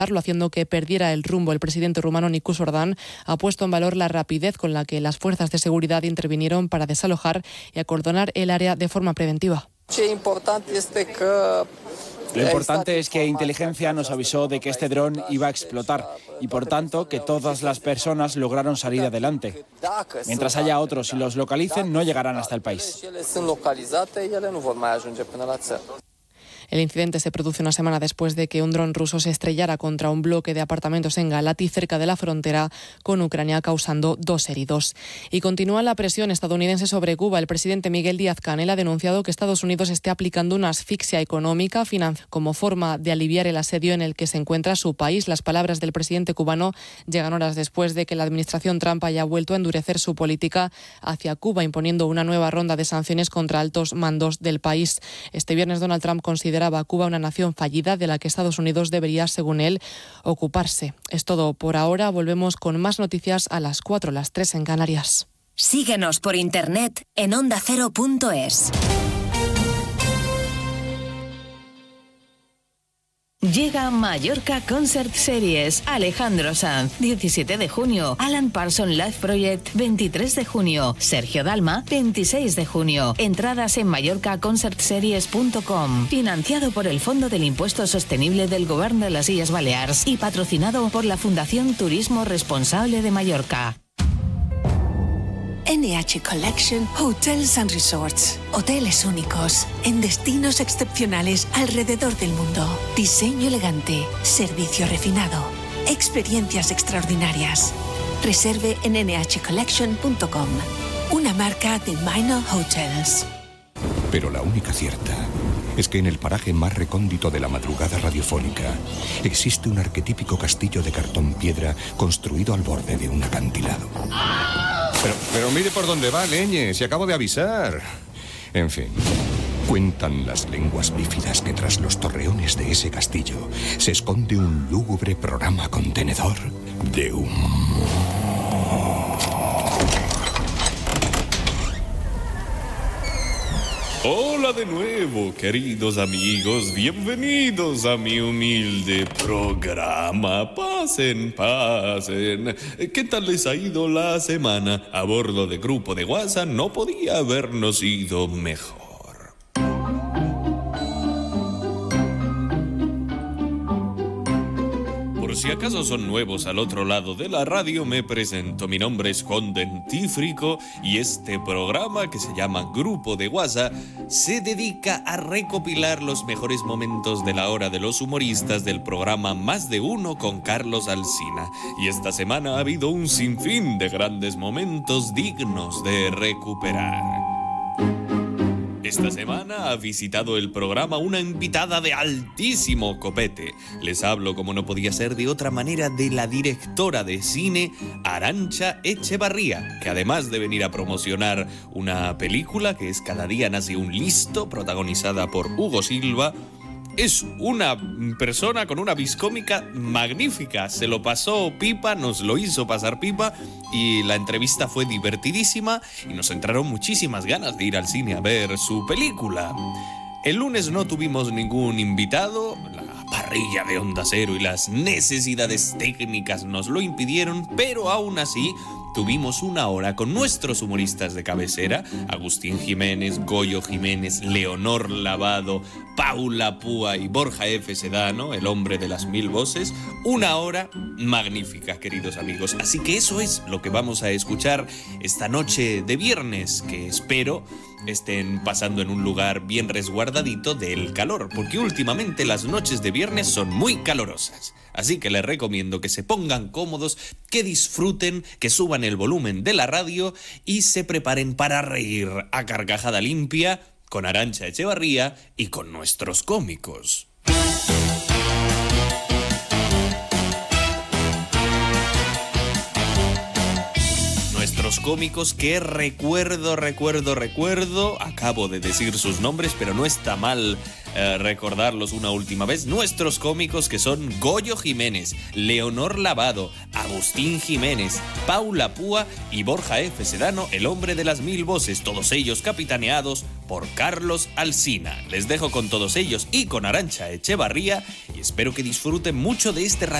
haciendo que perdiera el rumbo. El presidente rumano Nicus Ordan ha puesto en valor la rapidez con la que las fuerzas de seguridad intervinieron para desalojar y acordonar el área de forma preventiva. Lo importante es que inteligencia nos avisó de que este dron iba a explotar y, por tanto, que todas las personas lograron salir adelante. Mientras haya otros y los localicen, no llegarán hasta el país. El incidente se produce una semana después de que un dron ruso se estrellara contra un bloque de apartamentos en Galati, cerca de la frontera con Ucrania, causando 2 heridos. Y continúa la presión estadounidense sobre Cuba. El presidente Miguel Díaz-Canel ha denunciado que Estados Unidos esté aplicando una asfixia económica como forma de aliviar el asedio en el que se encuentra su país. Las palabras del presidente cubano llegan horas después de que la administración Trump haya vuelto a endurecer su política hacia Cuba, imponiendo una nueva ronda de sanciones contra altos mandos del país. Este viernes Donald Trump consideraba a Cuba una nación fallida de la que Estados Unidos debería, según él, ocuparse. Es todo por ahora. Volvemos con más noticias a las 4, las 3 en Canarias. Síguenos por internet en ondacero.es. Llega Mallorca Concert Series. Alejandro Sanz, 17 de junio. Alan Parsons Live Project, 23 de junio. Sergio Dalma, 26 de junio. Entradas en mallorcaconcertseries.com. Financiado por el Fondo del Impuesto Sostenible del Govern de las Illes Balears y patrocinado por la Fundación Turismo Responsable de Mallorca. NH Collection Hotels and Resorts. Hoteles únicos en destinos excepcionales alrededor del mundo. Diseño elegante, servicio refinado, experiencias extraordinarias. Reserve en nhcollection.com. Una marca de Minor Hotels. Pero la única cierta es que en el paraje más recóndito de la madrugada radiofónica existe un arquetípico castillo de cartón piedra construido al borde de un acantilado. Pero mire por dónde va, Leñe, si acabo de avisar. En fin, cuentan las lenguas bífidas que tras los torreones de ese castillo se esconde un lúgubre programa contenedor de humo. Hola de nuevo, queridos amigos, bienvenidos a mi humilde programa. Pasen. ¿Qué tal les ha ido la semana? A bordo de Grupo de WhatsApp no podía habernos ido mejor. Por si acaso son nuevos al otro lado de la radio, me presento. Mi nombre es Juan Dentífrico y este programa, que se llama Grupo de WhatsApp, se dedica a recopilar los mejores momentos de la hora de los humoristas del programa Más de Uno con Carlos Alsina. Y esta semana ha habido un sinfín de grandes momentos dignos de recuperar. Esta semana ha visitado el programa una invitada de altísimo copete. Les hablo, como no podía ser de otra manera, de la directora de cine Arantxa Echevarría, que además de venir a promocionar una película que es Cada día nace un listo, protagonizada por Hugo Silva, es una persona con una vis cómica magnífica. Se lo pasó pipa, nos lo hizo pasar pipa y la entrevista fue divertidísima y nos entraron muchísimas ganas de ir al cine a ver su película. El lunes no tuvimos ningún invitado, la parrilla de Onda Cero y las necesidades técnicas nos lo impidieron, pero aún así tuvimos una hora con nuestros humoristas de cabecera, Agustín Jiménez, Goyo Jiménez, Leonor Lavado, Paula Púa y Borja F. Sedano, el hombre de las 1000 voces. Una hora magnífica, queridos amigos. Así que eso es lo que vamos a escuchar esta noche de viernes, que espero estén pasando en un lugar bien resguardadito del calor, porque últimamente las noches de viernes son muy calorosas. Así que les recomiendo que se pongan cómodos, que disfruten, que suban el volumen de la radio y se preparen para reír a carcajada limpia con Arantxa Echevarría y con nuestros cómicos. Nuestros cómicos que recuerdo, acabo de decir sus nombres, pero no está mal recordarlos una última vez. Nuestros cómicos, que son Goyo Jiménez, Leonor Lavado, Agustín Jiménez, Paula Púa y Borja F. Sedano, el hombre de las 1000 voces, todos ellos capitaneados por Carlos Alsina. Les dejo con todos ellos y con Arantxa Echevarría y espero que disfruten mucho de este